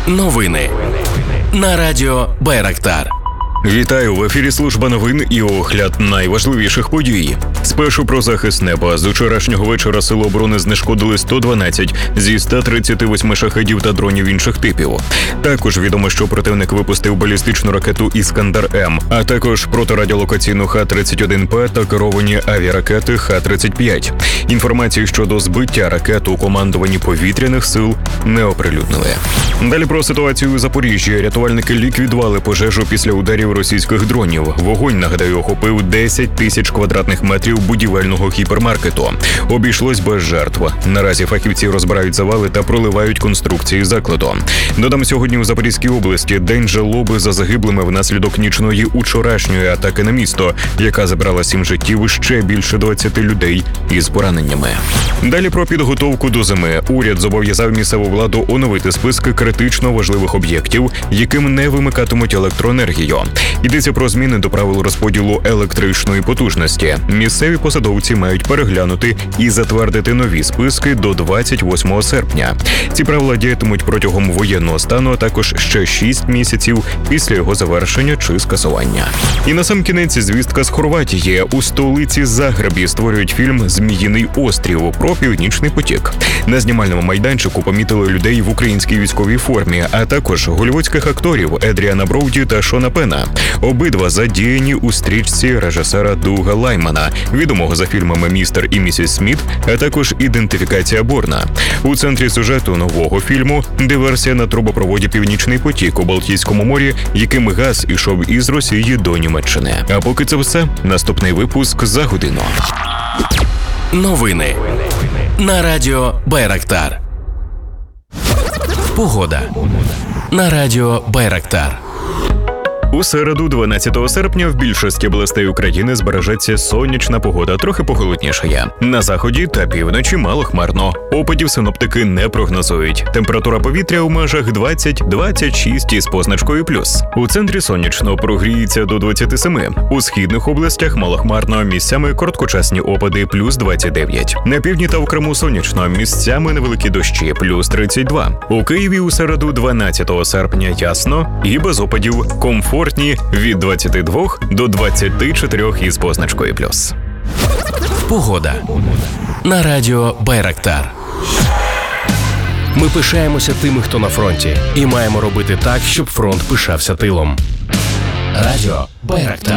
Новини на радіо Байрактар. Вітаю, в ефірі служба новин і огляд найважливіших подій. Спершу про захист неба. З вчорашнього вечора Сили оборони знешкодили 112 зі 138 шахедів та дронів інших типів. Також відомо, що противник випустив балістичну ракету «Іскандер-М», а також протирадіолокаційну Х-31П та керовані авіаракети Х-35. Інформації щодо збиття ракет у командуванні повітряних сил не оприлюднили. Далі про ситуацію у Запоріжжі. Рятувальники ліквідували пожежу після ударів російських дронів. Вогонь, нагадаю, охопив 10 тисяч квадратних метрів будівельного гіпермаркету. Обійшлось без жертв. Наразі фахівці розбирають завали та проливають конструкції закладу. Додам, сьогодні у Запорізькій області день жалоби за загиблими внаслідок нічної учорашньої атаки на місто, яка забрала 7 життів і ще більше 20 людей із пораненнями. Далі про підготовку до зими. Уряд зобов'язав місцеву владу оновити списки критично важливих об'єктів, яким не вимикатимуть електроенергію. Йдеться про зміни до правил розподілу електричної потужності. Місцеві посадовці мають переглянути і затвердити нові списки до 28 серпня. Ці правила діятимуть протягом воєнного стану, а також ще 6 місяців після його завершення чи скасування. І насамкінець звістка з Хорватії. У столиці Загребі створюють фільм «Зміїний острів» про Північний потік. На знімальному майданчику помітили людей в українській військовій формі, а також голлівудських акторів Едріана Броуді та Шона Пена. Обидва задіяні у стрічці режисера Дуга Лаймана, відомого за фільмами «Містер і місіс Сміт», а також «Ідентифікація Борна». У центрі сюжету нового фільму диверсія на трубопроводі «Північний потік» у Балтійському морі, яким газ ішов із Росії до Німеччини. А поки це все, наступний випуск за годину. Новини на радіо Байрактар. Погода на радіо Байрактар. У середу, 12 серпня, в більшості областей України збережеться сонячна погода, трохи похолоднішає. На заході та півночі малохмарно. Опадів синоптики не прогнозують. Температура повітря у межах 20-26 із позначкою плюс. У центрі сонячно, прогріється до 27. У східних областях малохмарно, місцями короткочасні опади плюс 29. На півдні та в Криму сонячно, місцями невеликі дощі плюс 32. У Києві у середу, 12 серпня, ясно і без опадів, комфортні від 22 до 24 із позначкою плюс. Погода на радіо Байрактар. Ми пишаємося тими, хто на фронті, і маємо робити так, щоб фронт пишався тилом. Радіо Байрактар.